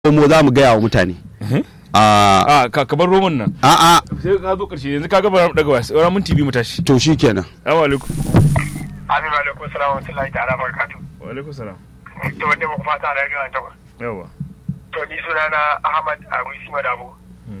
romo za mu gaya wa mutane. Kamar roman nan. Sai ka zo karshe yanzu ka gaba daga wasu sauran minti biyu mu tashi. To shi kenan. Assalamu alaikum. Amin alaikum salam wa rahmatullahi ta'ala barakatuh. Wa alaikum salam. To wanda muku fata da ga ta. Yawa. To ni sunana Ahmad Arusi Madabo.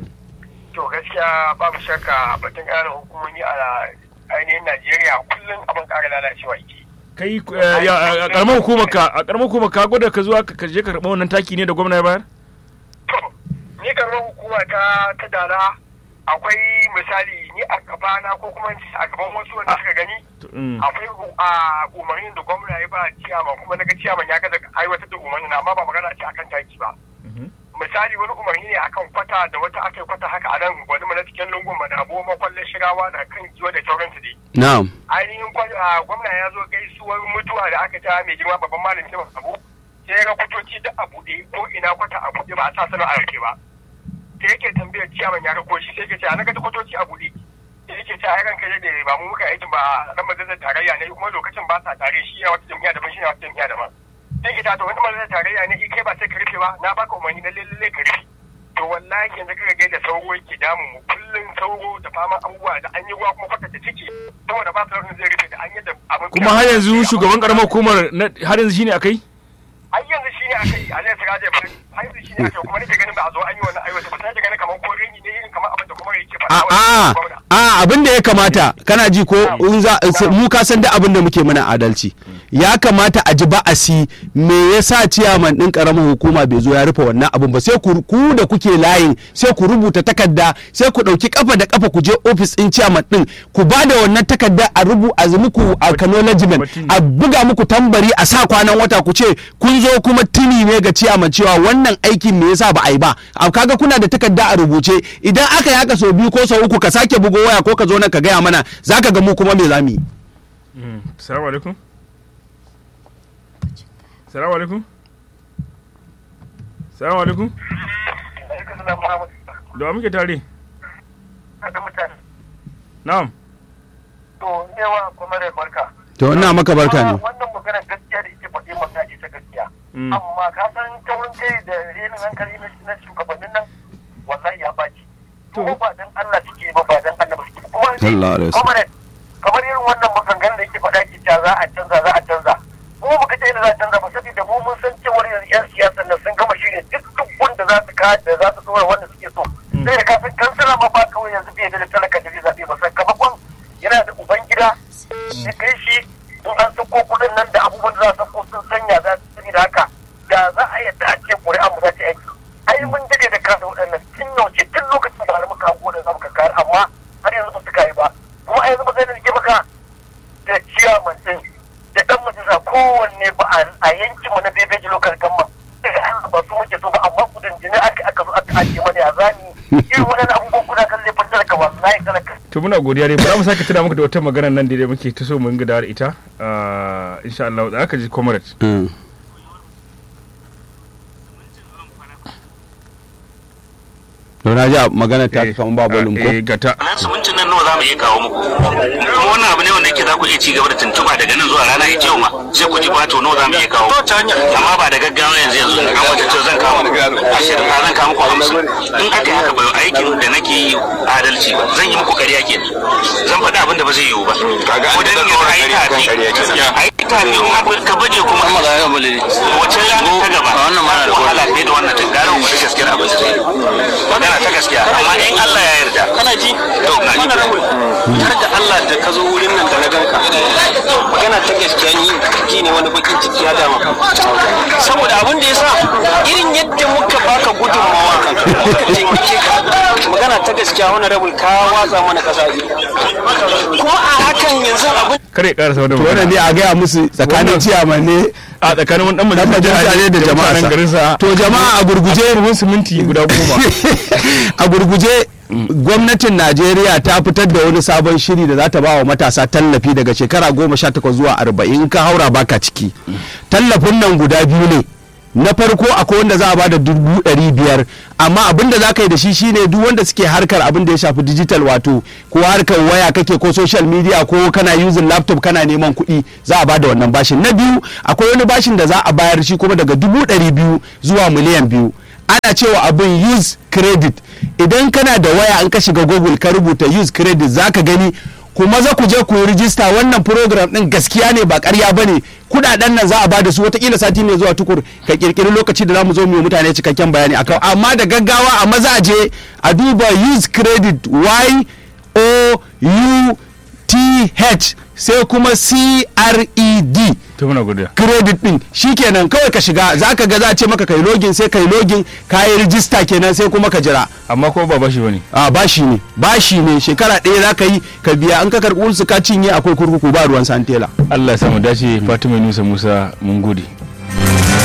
To gaskiya babu shakka batun ƙarin hukumomi a ainihin Najeriya kullum abin ƙara lalacewa yake. Kai a karamar hukumar ka gwada ka zuwa ka je ka karɓa wannan taki ne da gwamna ya bayar? To ni karamar hukuma ta dala akwai misali ni a gabana ko kuma a gaban wasu wanda suka gani akwai umarnin da gwamna ya ba ciyaman kuma naga ciyaman ya gaza aiwatar da umarnin amma ba magana ce akan taki ba. Misali wani umarni ne akan kwata da wata aka kwata haka a nan wani mana cikin lungun madabo makwallon shirawa da kan giwa da sauransu dai. Na'am. Ainihin gwamna ya zo gaisuwar mutuwa da aka ta mai girma babban malamin sai abu sai ya ga kwatoci da a buɗe ko ina kwata a buɗe ba a sa salo a rake ba. Sai yake tambayar ciyaman ya rako shi sai yake ce a naga kwatoci a buɗe. Sai yake ce a yaran kai da ba mu muka aikin ba a ran majalisar tarayya ne kuma lokacin ba sa tare shi ya wata jam'iyya daban shi ya wata jam'iyya daban. Sai ki ta to wani majalisar tarayya ne kai ba sai ka rufe ba na baka umarni na lalle ka rufe. To wallahi yanzu kaga gaida sauro yake damun mu kullun sauro da fama abubuwa da an yi ruwa kuma kwata ta ciki saboda ba sauran zai rufe da an yi da abin kuma har yanzu shugaban karamar hukumar har yanzu shine akai har yanzu shine akai Alhaji Siraje har yanzu shine akai kuma nake ganin ba a zo an yi wannan aiwata ba sai ganin kamar ko ringi ne irin kamar abin da kuma yake faɗa abin da ya kamata kana ji ko mu ka san da abin da muke mana adalci ya kamata a ji ba'asi me yasa ciyaman din karamar hukuma bai zo ya rufe wannan abin ba sai ku da kuke layin sai ku rubuta takarda sai ku dauki kafa da kafa ku je office din ciyaman din ku ba da wannan takarda a muku acknowledgement a buga muku tambari a sa kwanan wata ku ce kun zo kuma tuni ne ga ciyaman cewa wannan aikin me yasa ba a yi ba kaga kuna da takarda a rubuce idan aka yi haka sau biyu ko sau uku ka sake bugo waya ko ka zo nan ka gaya mana zaka ga mu kuma me zamu yi. Assalamu alaikum. Assalamu alaikum. Assalamu alaikum. Da muke tare? Na'am. To yawa kuma rai barka. To ina maka barka ne. Wannan magana gaskiya da yake faɗi maka ce ta gaskiya. Amma ka san taurin kai da renin hankali na shugabannin nan wallahi ya baci. Kuma ba dan Allah suke ba dan Allah ba suke. Kuma kamar irin wannan maganganun da yake faɗa ki ta za a canza. Mu muka ce da za a canza ba saboda mu mun san cewa yan siyasa nan sun gama shirye duk wanda za su ka da za su tsora wanda suke so. Sai da ka san kansila ma ba kawai yanzu bai da talaka da zai zabe ba sakamakon yana da ubangida ya kai shi in an sako kuɗin nan da abubuwan da za su sako sun sanya za su sani da haka da za a yadda a ce ƙuri'an mu za ta aiki. Ai mun dade da kasa waɗannan tun yauce tun lokacin da muka hango da za mu kakar amma har yanzu ba su kai ba. Kuma a yanzu ba zai da nake maka da ciyaman ɗin da ɗan majalisa kowanne ba a yankin mu na bebeji lokal gamma daga Allah ba su muke so ba amma kudin jini aka zo aka ajiye mana ya zani irin waɗannan abubuwan kuna kan zai fanta daga wallahi talaka. To muna godiya dai ba mu sake tuna muku da wata magana nan da muke ta so mu ga da ita insha Allah da aka ji comrade. Don na ji magana ta kan babu lumko. Gata. Nan sumunci nan nawa za mu iya kawo muku. Kuma wannan abu ne wanda yake za ku iya ci gaba da tuntuba daga nan zuwa rana ita yau ma sai ku ji ba to nawa za mu iya kawo. Amma ba da gaggawa yanzu an wata ce zan kawo muku 20 zan kawo muku 50. In aka yi haka bai aikin da nake yi adalci ba zan yi muku ƙarya kenan. Zan faɗi abin da ba zai yiwu ba. Ko dan yanzu a yi tafi in ka baje kuma wace rana ta gaba wannan ma da wahala fiye da wannan tungarin wani gaskiyar abin da zai yi. Ta gaskiya amma in Allah ya yarda kana ji to na ji har da Allah da ka zo wurin nan da na ganka magana ta gaskiya ni ne wani bakin ciki ya dama saboda abin da yasa irin yadda muka baka gudunmawa muka taimake ka magana ta gaskiya wani rabul ka watsa mana kasa kuma a hakan yanzu abin kare karasa wannan wannan ne a gaya musu tsakanin ciyaman ne a tsakanin wani dan majalisa ne da jama'a garinsa to jama'a a gurguje ruwan siminti guda 10 a gurguje gwamnatin Najeriya ta fitar da wani sabon shiri da za ta ba wa matasa tallafi daga shekara 18 zuwa 40 in ka haura baka ciki tallafin nan guda biyu ne na farko akwai wanda za a ba da 500,000 amma abin da za ka yi da shi shine duk wanda suke harkar abin da ya shafi digital wato ko harkar waya kake ko social media ko kana using laptop kana neman kuɗi za a ba da wannan bashin. Na biyu akwai wani bashin da za a bayar shi kuma daga 200,000 zuwa miliyan 2 ana cewa abin use credit. Idan kana da waya an ka shiga Google ka rubuta use credit zaka gani, kuma za ku je ku yi rijista. Wannan program din gaskiya ne ba ƙarya bane, kudaden nan za a bada su watakila sati ne zuwa Tukur ka kirkiri lokaci da zamu zo mu yi mutane cikakken bayani akan, amma da gaggawa a maza a je a duba use credit YOUTH sai kuma CRED to muna godiya. credit din shikenan kawai ka shiga zaka ga za a ce maka kai login, sai kai login ka yi rijista kenan sai kuma ka jira. Amma ko ba bashi bane. A bashi ne shekara ɗaya za ka yi ka biya, an ka karɓi su ka cinye akwai kurkuku ba ruwan santela. Allah ya samu dace. Fatima Yunusa Musa mun gode.